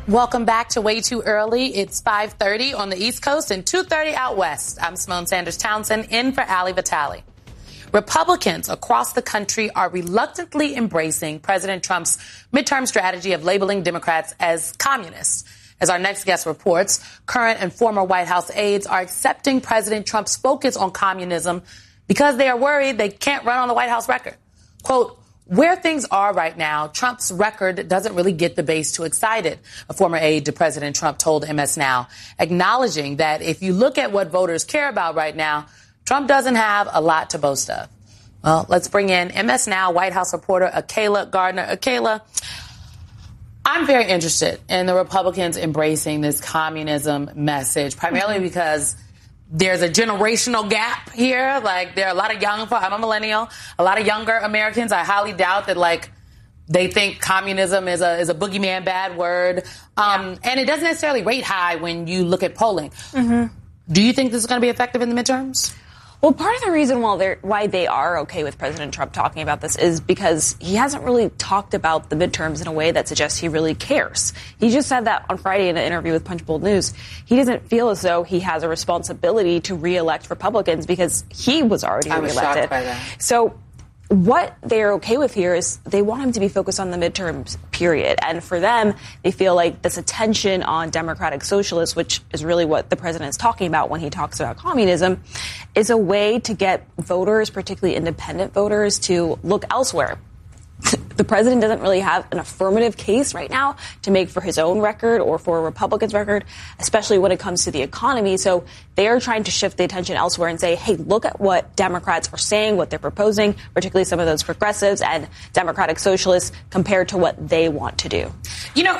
Welcome back to Way Too Early. It's 5:30 on the East Coast and 2:30 out west. I'm Simone Sanders Townsend, in for Ali Vitale. Republicans across the country are reluctantly embracing President Trump's midterm strategy of labeling Democrats as communists. As our next guest reports, current and former White House aides are accepting President Trump's focus on communism because they are worried they can't run on the White House record. Quote, "Where things are right now, Trump's record doesn't really get the base too excited," a former aide to President Trump told MS Now, acknowledging that if you look at what voters care about right now, Trump doesn't have a lot to boast of. Well, let's bring in MS Now White House reporter Akayla Gardner. Akayla, I'm very interested in the Republicans embracing this communism message, primarily because there's a generational gap here. Like, there are a lot of I'm a millennial, a lot of younger Americans. I highly doubt that, they think communism is a boogeyman bad word. And it doesn't necessarily rate high when you look at polling. Mm-hmm. Do you think this is going to be effective in the midterms? Well, part of the reason why they are okay with President Trump talking about this is because he hasn't really talked about the midterms in a way that suggests he really cares. He just said that on Friday in an interview with Punchbowl News. He doesn't feel as though he has a responsibility to re-elect Republicans because he was already re-elected. I was shocked by that. So what they're okay with here is they want him to be focused on the midterms, period. And for them, they feel like this attention on democratic socialists, which is really what the president is talking about when he talks about communism, is a way to get voters, particularly independent voters, to look elsewhere. The president doesn't really have an affirmative case right now to make for his own record or for a Republican's record, especially when it comes to the economy. So they are trying to shift the attention elsewhere and say, hey, look at what Democrats are saying, what they're proposing, particularly some of those progressives and democratic socialists, compared to what they want to do. You know,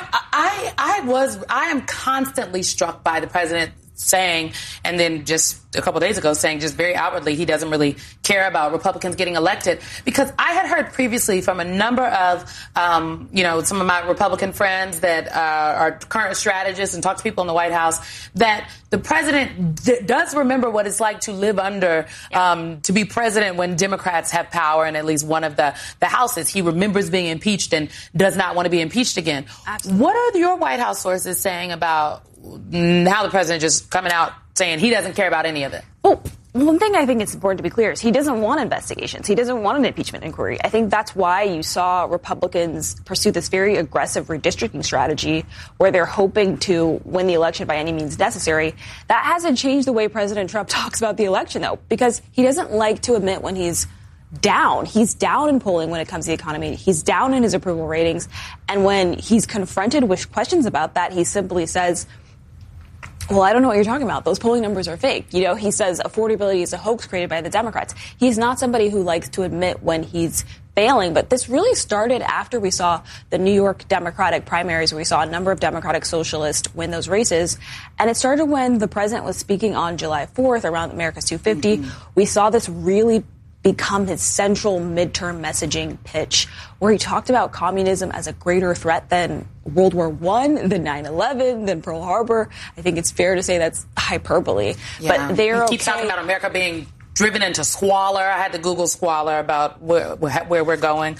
I am constantly struck by the president saying, and then just a couple of days ago saying just very outwardly he doesn't really care about Republicans getting elected, because I had heard previously from a number of, some of my Republican friends that are current strategists and talk to people in the White House, that the president does remember what it's like to live under, to be president when Democrats have power in at least one of the houses. He remembers being impeached and does not want to be impeached again. Absolutely. What are your White House sources saying about how the president just coming out saying he doesn't care about any of it? Well, one thing I think it's important to be clear is he doesn't want investigations. He doesn't want an impeachment inquiry. I think that's why you saw Republicans pursue this very aggressive redistricting strategy where they're hoping to win the election by any means necessary. That hasn't changed the way President Trump talks about the election, though, because he doesn't like to admit when he's down. He's down in polling when it comes to the economy. He's down in his approval ratings. And when he's confronted with questions about that, he simply says, well, I don't know what you're talking about. Those polling numbers are fake. You know, he says affordability is a hoax created by the Democrats. He's not somebody who likes to admit when he's failing. But this really started after we saw the New York Democratic primaries, where we saw a number of Democratic socialists win those races. And it started when the president was speaking on July 4th around America's 250. Mm-hmm. We saw this really become his central midterm messaging pitch, where he talked about communism as a greater threat than World War I, than 9/11, than Pearl Harbor. I think it's fair to say that's hyperbole. Yeah. But they're he keeps talking about America being driven into squalor. I had to Google squalor about where we're going.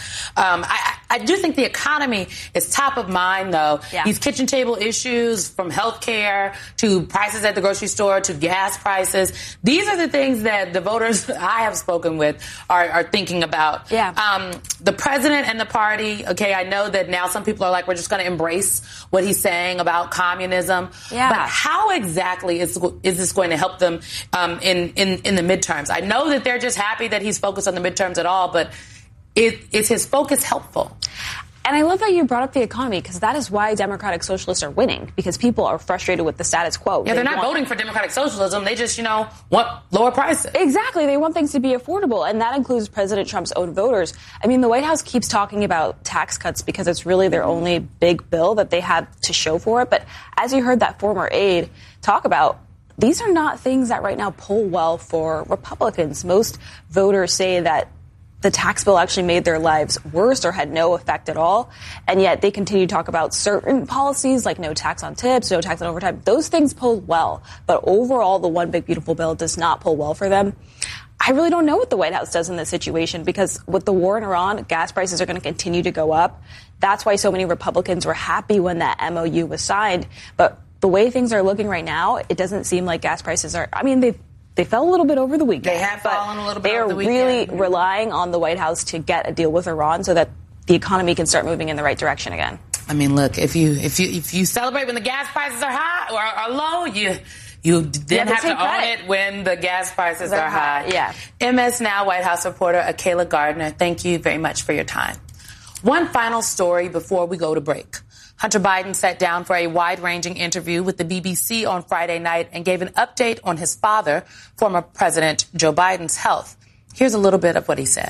I do think the economy is top of mind, though. Yeah. These kitchen table issues, from health care to prices at the grocery store to gas prices, these are the things that the voters I have spoken with are thinking about. Yeah. The president and the party, okay, I know that now some people are like, we're just going to embrace what he's saying about communism. Yeah. But how exactly is this going to help them in the midterms? I know that they're just happy that he's focused on the midterms at all, but is his focus helpful? And I love that you brought up the economy, because that is why Democratic Socialists are winning, because people are frustrated with the status quo. Yeah, they're not voting for Democratic Socialism. They just, want lower prices. Exactly. They want things to be affordable, and that includes President Trump's own voters. I mean, the White House keeps talking about tax cuts because it's really their only big bill that they have to show for it. But as you heard that former aide talk about, these are not things that right now poll well for Republicans. Most voters say that the tax bill actually made their lives worse or had no effect at all. And yet they continue to talk about certain policies like no tax on tips, no tax on overtime. Those things poll well. But overall, the one big beautiful bill does not poll well for them. I really don't know what the White House does in this situation, because with the war in Iran, gas prices are going to continue to go up. That's why so many Republicans were happy when that MOU was signed. But the way things are looking right now, it doesn't seem like gas prices are, I mean, they fell a little bit over the weekend. They have fallen a little bit over the weekend. They are really relying on the White House to get a deal with Iran so that the economy can start moving in the right direction again. I mean, look, if you celebrate when the gas prices are high or are low, you then have to own it when the gas prices are high. Yeah. MS Now White House reporter Akayla Gardner, thank you very much for your time. One final story before we go to break. Hunter Biden sat down for a wide-ranging interview with the BBC on Friday night and gave an update on his father, former President Joe Biden's health. Here's a little bit of what he said.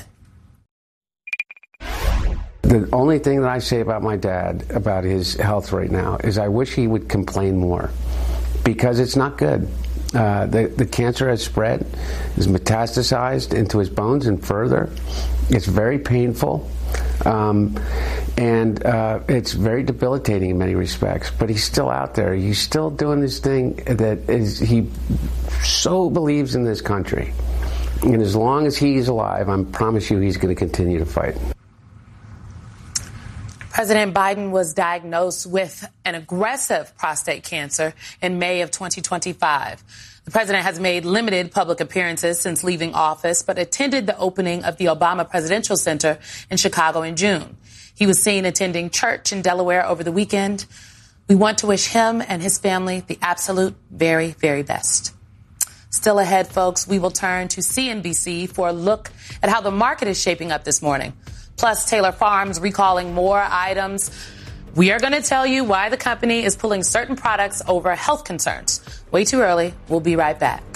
The only thing that I say about my dad, about his health right now, is I wish he would complain more, because it's not good. The cancer has spread, is metastasized into his bones and further. It's very painful, and it's very debilitating in many respects. But he's still out there. He's still doing this thing that is, he so believes in this country. And as long as he's alive, I promise you he's going to continue to fight. President Biden was diagnosed with an aggressive prostate cancer in May of 2025. The president has made limited public appearances since leaving office, but attended the opening of the Obama Presidential Center in Chicago in June. He was seen attending church in Delaware over the weekend. We want to wish him and his family the absolute very, very best. Still ahead, folks, we will turn to CNBC for a look at how the market is shaping up this morning. Plus, Taylor Farms recalling more items. We are going to tell you why the company is pulling certain products over health concerns. Way too early. We'll be right back.